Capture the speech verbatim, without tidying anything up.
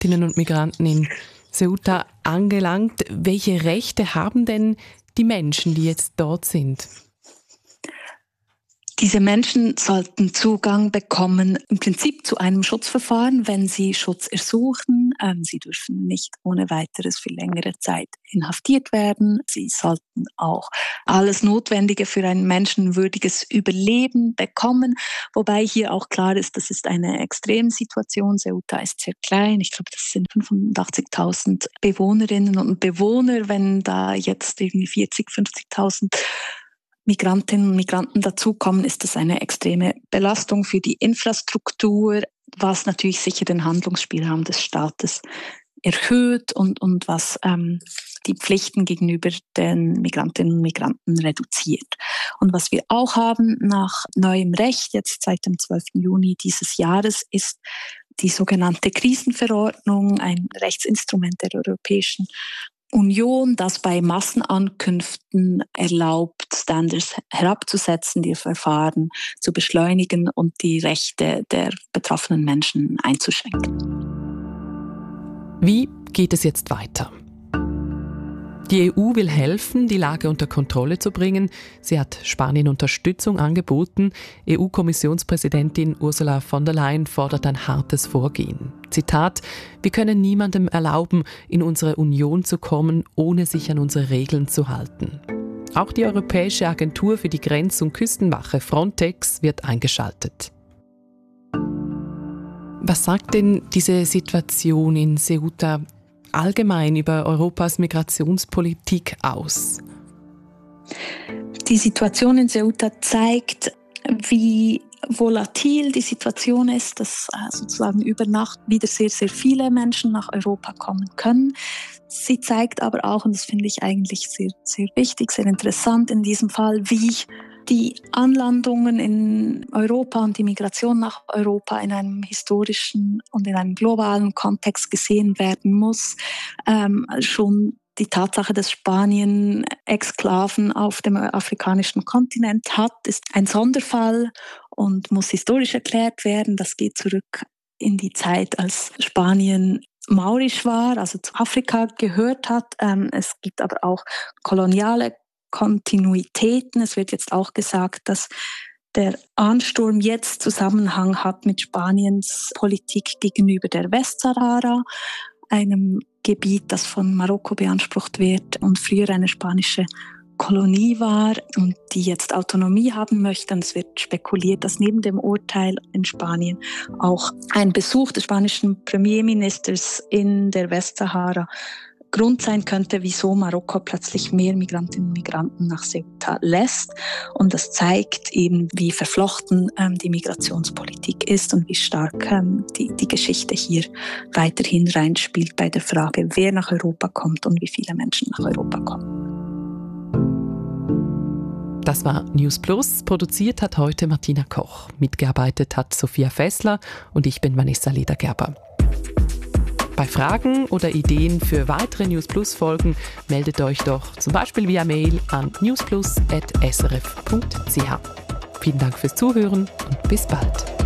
Migrantinnen und Migranten in Ceuta angelangt. Welche Rechte haben denn die Menschen, die jetzt dort sind? Diese Menschen sollten Zugang bekommen, im Prinzip zu einem Schutzverfahren, wenn sie Schutz ersuchen. Ähm, sie dürfen nicht ohne weiteres für längere Zeit inhaftiert werden. Sie sollten auch alles Notwendige für ein menschenwürdiges Überleben bekommen. Wobei hier auch klar ist, das ist eine Extremsituation. Ceuta ist sehr klein. Ich glaube, das sind fünfundachtzigtausend Bewohnerinnen und Bewohner. Wenn da jetzt irgendwie vierzig, fünfzigtausend Migrantinnen und Migranten dazukommen, ist das eine extreme Belastung für die Infrastruktur, was natürlich sicher den Handlungsspielraum des Staates erhöht und, und was ähm, die Pflichten gegenüber den Migrantinnen und Migranten reduziert. Und was wir auch haben nach neuem Recht, jetzt seit dem zwölften Juni dieses Jahres, ist die sogenannte Krisenverordnung, ein Rechtsinstrument der Europäischen Union, das bei Massenankünften erlaubt, Standards herabzusetzen, die Verfahren zu beschleunigen und die Rechte der betroffenen Menschen einzuschränken. Wie geht es jetzt weiter? Die E U will helfen, die Lage unter Kontrolle zu bringen. Sie hat Spanien Unterstützung angeboten. E U-Kommissionspräsidentin Ursula von der Leyen fordert ein hartes Vorgehen. Zitat: Wir können niemandem erlauben, in unsere Union zu kommen, ohne sich an unsere Regeln zu halten. Auch die Europäische Agentur für die Grenz- und Küstenwache Frontex wird eingeschaltet. Was sagt denn diese Situation in Ceuta allgemein über Europas Migrationspolitik aus? Die Situation in Ceuta zeigt, wie volatil die Situation ist, dass sozusagen über Nacht wieder sehr, sehr viele Menschen nach Europa kommen können. Sie zeigt aber auch, und das finde ich eigentlich sehr, sehr wichtig, sehr interessant in diesem Fall, wie die Anlandungen in Europa und die Migration nach Europa in einem historischen und in einem globalen Kontext gesehen werden muss. Ähm, schon die Tatsache, dass Spanien Exklaven auf dem afrikanischen Kontinent hat, ist ein Sonderfall und muss historisch erklärt werden. Das geht zurück in die Zeit, als Spanien maurisch war, also zu Afrika gehört hat. Ähm, es gibt aber auch koloniale Kontinuitäten. Es wird jetzt auch gesagt, dass der Ansturm jetzt Zusammenhang hat mit Spaniens Politik gegenüber der Westsahara, einem Gebiet, das von Marokko beansprucht wird und früher eine spanische Kolonie war und die jetzt Autonomie haben möchte. Und es wird spekuliert, dass neben dem Urteil in Spanien auch ein Besuch des spanischen Premierministers in der Westsahara Grund sein könnte, wieso Marokko plötzlich mehr Migrantinnen und Migranten nach Ceuta lässt. Und das zeigt eben, wie verflochten ähm, die Migrationspolitik ist und wie stark ähm, die, die Geschichte hier weiterhin reinspielt bei der Frage, wer nach Europa kommt und wie viele Menschen nach Europa kommen. Das war News Plus. Produziert hat heute Martina Koch. Mitgearbeitet hat Sophia Fessler und ich bin Vanessa Ledergerber. Bei Fragen oder Ideen für weitere News Plus Folgen meldet euch doch zum Beispiel via Mail an newsplus at s r f punkt c h. Vielen Dank fürs Zuhören und bis bald.